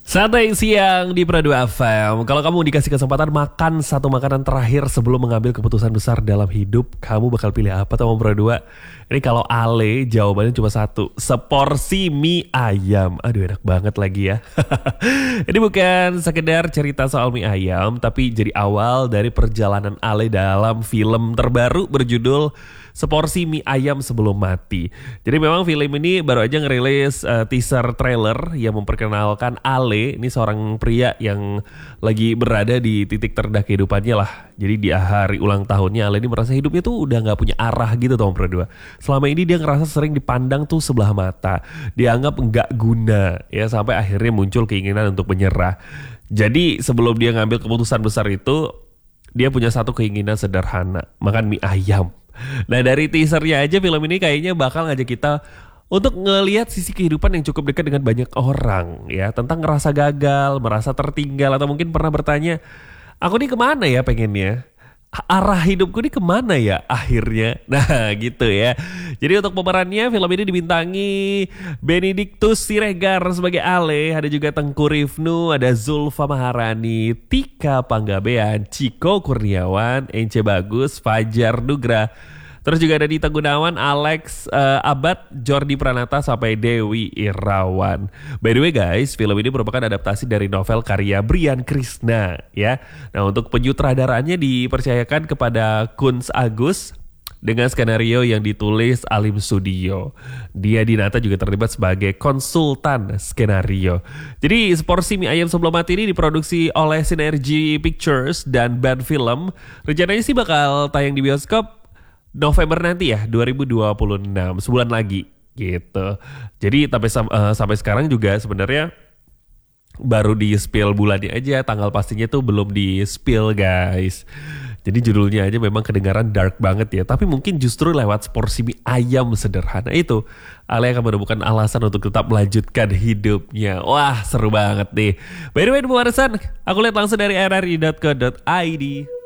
Santai siang di Pradu FM. Kalau kamu dikasih kesempatan makan satu makanan terakhir sebelum mengambil keputusan besar dalam hidup, kamu bakal pilih apa tuh Pradu? Ini kalau Ale jawabannya cuma satu, seporsi mie ayam. Aduh enak banget lagi ya. Ini bukan sekedar cerita soal mie ayam, tapi jadi awal dari perjalanan Ale dalam film terbaru berjudul Seporsi Mie Ayam Sebelum Mati. Jadi memang film ini baru aja ngerilis teaser trailer yang memperkenalkan Ale. Ini seorang pria yang lagi berada di titik terendah kehidupannya lah. Jadi di hari ulang tahunnya Ale ini merasa hidupnya tuh udah gak punya arah gitu Tom Berdua. Selama ini dia ngerasa sering dipandang tuh sebelah mata. Dianggap gak guna ya, sampai akhirnya muncul keinginan untuk menyerah. Jadi sebelum dia ngambil keputusan besar itu, dia punya satu keinginan sederhana, makan mie ayam. Nah dari teasernya aja film ini kayaknya bakal ngajak kita untuk ngelihat sisi kehidupan yang cukup dekat dengan banyak orang ya. Tentang ngerasa gagal, merasa tertinggal, atau mungkin pernah bertanya, aku nih kemana ya pengennya? Arah hidupku nih kemana ya akhirnya? Nah gitu ya. Jadi untuk pemerannya film ini dibintangi Benedictus Siregar sebagai Ale. Ada juga Tengku Rifnu, ada Zulfa Maharani, Tika Panggabean, Ciko Kurniawan, Ence Bagus, Fajar Nugra. Terus juga ada Dita Gunawan, Alex Abad, Jordi Pranata, sampai Dewi Irawan. By the way guys, film ini merupakan adaptasi dari novel karya Brian Krishna ya. Nah untuk penyutradarannya dipercayakan kepada Kunz Agus dengan skenario yang ditulis Alim Studio. Dia Dinata juga terlibat sebagai konsultan skenario. Jadi Seporsi Mie Ayam Sebelum Mati ini diproduksi oleh Synergy Pictures dan Band Film. Rencananya sih bakal tayang di bioskop November nanti ya, 2026, sebulan lagi gitu. Jadi sampai sekarang juga sebenarnya baru di spill bulannya aja, tanggal pastinya tuh belum di spill guys. Jadi judulnya aja memang kedengaran dark banget ya, tapi mungkin justru lewat seporsi mie ayam sederhana itu Ale akan menemukan alasan untuk tetap melanjutkan hidupnya. Wah seru banget nih. By the way, aku lihat langsung dari rri.co.id.